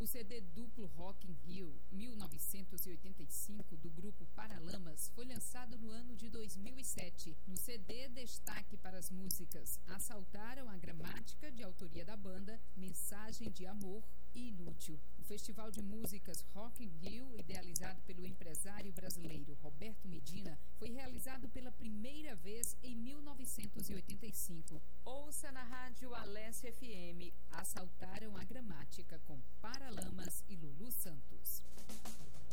CD duplo Rock in Rio 1985 do grupo Paralamas foi lançado no ano de 2007. No CD, destaque para as músicas Assaltaram a Gramática, de autoria da banda, Mensagem de Amor e Inútil. O Festival de Músicas Rock in Rio, idealizado pelo empresário brasileiro Roberto Medina, foi realizado pela primeira vez em 1985. Ouça na rádio Alessia FM Assaltaram a Gramática com Paralamas e Lulu Santos.